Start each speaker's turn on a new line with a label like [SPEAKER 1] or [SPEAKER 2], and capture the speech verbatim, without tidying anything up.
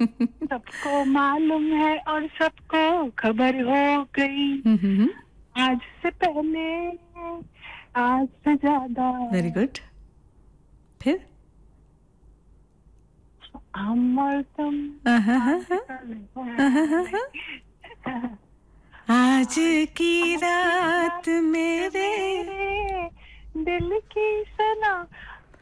[SPEAKER 1] सबको मालूम है और सबको खबर हो गई, आज से पहले आज से ज्यादा।
[SPEAKER 2] Very good. फिर
[SPEAKER 1] हम और तुम
[SPEAKER 2] आज की रात मेरे
[SPEAKER 1] दिल की सना